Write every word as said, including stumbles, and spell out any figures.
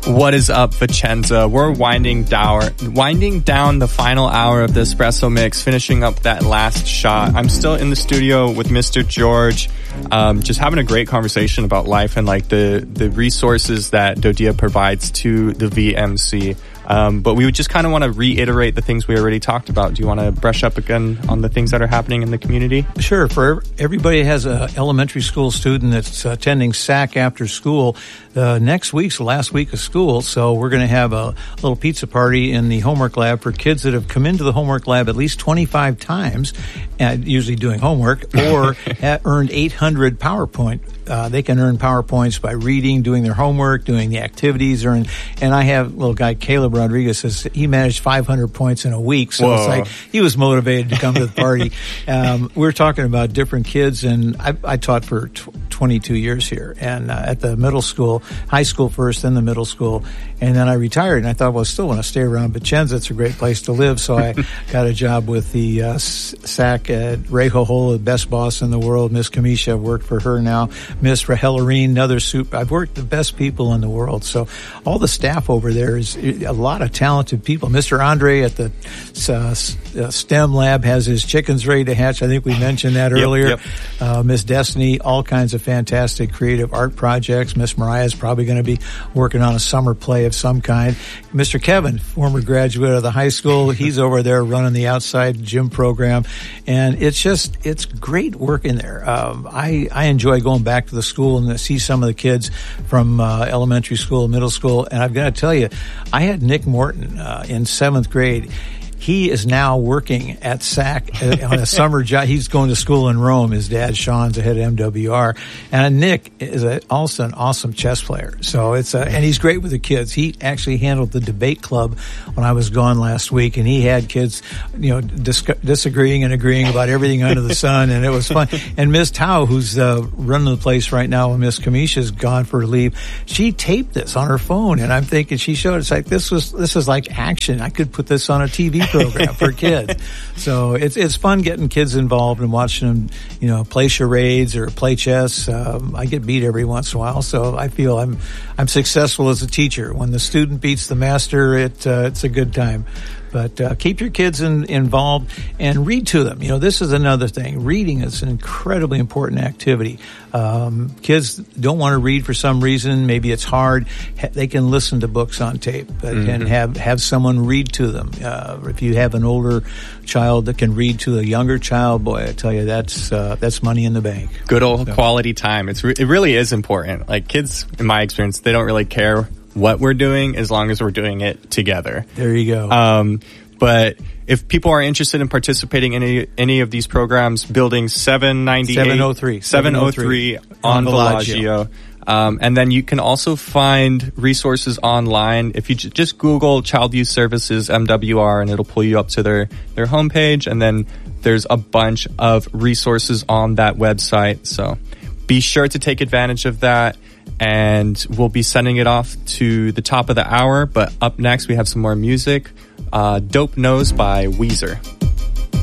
What is up, Vicenza? We're winding down, winding down the final hour of the Espresso Mix, finishing up that last shot. I'm still in the studio with Mister George, um, just having a great conversation about life and like the, the resources that Dodia provides to the V M C. Um, but we would just kind of want to reiterate the things we already talked about. Do you want to brush up again on the things that are happening in the community? Sure. For everybody has an elementary school student that's attending S A C after school, uh, next week's the last week of school, so we're going to have a little pizza party in the homework lab for kids that have come into the homework lab at least twenty-five times, uh, usually doing homework, or earned eight hundred PowerPoint. Uh, they can earn PowerPoints by reading, doing their homework, doing the activities. Or in, and I have a little guy, Caleb Rodriguez, says he managed five hundred points in a week. So Whoa. It's like he was motivated to come to the party. um, we're talking about different kids, and I, I taught for tw- twenty-two years here, and uh, at the middle school, high school first, then the middle school. And then I retired, and I thought, well, I still want to stay around Vicenza. It's a great place to live. So I got a job with the uh, S A C at Ray Hohola, the best boss in the world. Miss Kamisha, I've worked for her now. Miss Rahel Areen, another soup. I've worked with the best people in the world. So all the staff over there is a lot of talented people. Mister Andre at the uh, STEM lab has his chickens ready to hatch. I think we mentioned that yep, earlier. Yep. Uh, Miss Destiny, all kinds of fantastic creative art projects. Miss Mariah is probably going to be working on a summer play of some kind. Mister Kevin, former graduate of the high school, he's over there running the outside gym program. And it's just, it's great work in there. Um, I, I enjoy going back to the school and see some of the kids from uh, elementary school, middle school. And I've got to tell you, I had Nick Morton uh, in seventh grade. He is now working at S A C on a summer job. He's going to school in Rome. His dad, Sean's the head of M W R. And Nick is a, also an awesome chess player. So it's a, and he's great with the kids. He actually handled the debate club when I was gone last week, and he had kids, you know, dis- disagreeing and agreeing about everything under the sun, and it was fun. And Miss Tao, who's uh, running the place right now when Miss Kamisha's gone for leave, she taped this on her phone, and I'm thinking she showed it's like this was this is like action. I could put this on a T V program for kids. So it's it's fun getting kids involved and watching them, you know, play charades or play chess. Um, I get beat every once in a while, so I feel I'm I'm successful as a teacher. When the student beats the master, it uh, it's a good time. But uh, keep your kids in, involved and read to them. You know, this is another thing. Reading is an incredibly important activity. Um, kids don't want to read for some reason. Maybe it's hard. Ha- they can listen to books on tape but, mm-hmm. and have, have someone read to them. Uh, if you have an older child that can read to a younger child, boy, I tell you, that's uh, that's money in the bank. Good old so. Quality time. It's re- it really is important. Like kids, in my experience, they don't really care what we're doing as long as we're doing it together. There you go. Um, but if people are interested in participating in any, any of these programs, building seven ninety-eight, seven oh three, seven oh three on Bellagio. Um, and then you can also find resources online. If you j- just Google Child Youth Services M W R, and it'll pull you up to their, their homepage. And then there's a bunch of resources on that website. So be sure to take advantage of that. And we'll be sending it off to the top of the hour. But up next, we have some more music. Uh, Dope Nose by Weezer.